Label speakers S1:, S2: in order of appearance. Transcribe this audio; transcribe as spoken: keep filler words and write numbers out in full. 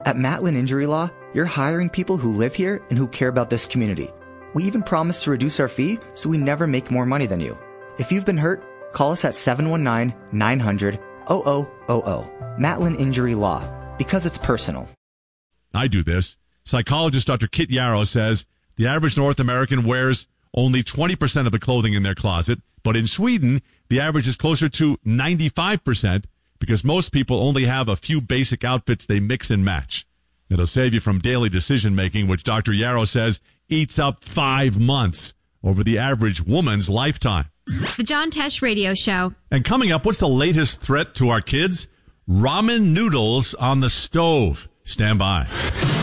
S1: At Matlin Injury Law, you're hiring people who live here and who care about this community. We even promise to reduce our fee so we never make more money than you. If you've been hurt, call us at seven one nine, nine hundred, zero zero zero zero. Matlin Injury Law, because it's personal.
S2: I do this. Psychologist Doctor Kit Yarrow says the average North American wears only twenty percent of the clothing in their closet, but in Sweden, the average is closer to ninety-five percent because most people only have a few basic outfits they mix and match. It'll save you from daily decision-making, which Doctor Yarrow says eats up five months over the average woman's lifetime.
S3: The John Tesh Radio Show.
S2: And coming up, what's the latest threat to our kids? Ramen noodles on the stove. Stand by.